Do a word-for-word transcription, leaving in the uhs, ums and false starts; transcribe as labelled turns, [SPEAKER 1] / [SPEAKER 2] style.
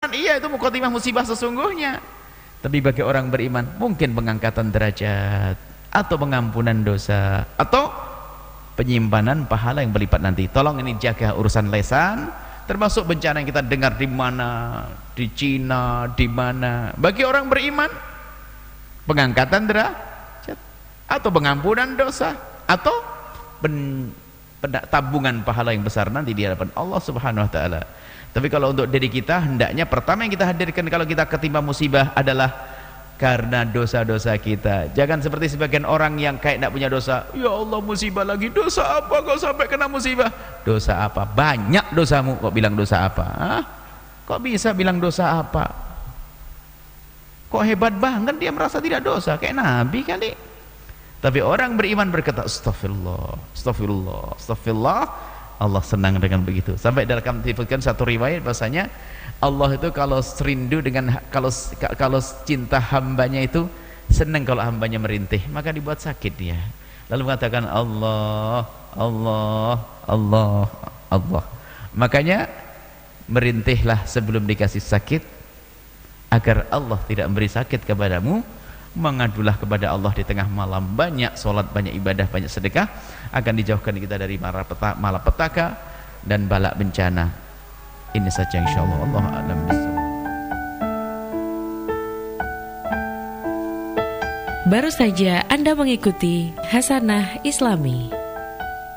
[SPEAKER 1] mengatakan iya itu muqaddimah musibah sesungguhnya. Tapi bagi orang beriman mungkin pengangkatan derajat atau pengampunan dosa atau penyimpanan pahala yang berlipat nanti. Tolong ini jaga urusan lesan, termasuk bencana yang kita dengar di mana, di Cina, di mana. Bagi orang beriman pengangkatan derajat atau pengampunan dosa atau pen, tabungan pahala yang besar nanti di hadapan Allah Subhanahu wa taala. Tapi kalau untuk diri kita, hendaknya pertama yang kita hadirkan kalau kita ketimpa musibah adalah karena dosa-dosa kita. Jangan seperti sebagian orang yang kayak tidak punya dosa. Ya Allah, musibah lagi. Dosa apa kok sampai kena musibah? Dosa apa? Banyak dosamu kok bilang dosa apa? Hah? Kok bisa bilang dosa apa? Kok hebat banget dia merasa tidak dosa, kayak Nabi kali. Tapi orang beriman berkata astagfirullah, astagfirullah, astagfirullah. Allah senang dengan begitu. Sampai dalam disebutkan satu riwayat bahasanya Allah itu kalau rindu dengan kalau kalau cinta hambanya itu senang kalau hambanya merintih, maka dibuat sakit dia. Lalu mengatakan Allah, Allah, Allah, Allah. Makanya merintihlah sebelum dikasih sakit agar Allah tidak memberi sakit kepadamu. Mengadulah kepada Allah di tengah malam, banyak sholat, banyak ibadah, banyak sedekah, akan dijauhkan kita dari malapetaka dan balak bencana. Ini saja insyaallah. Allah a'lam bishawab.
[SPEAKER 2] Baru saja Anda mengikuti Hasanah Islami.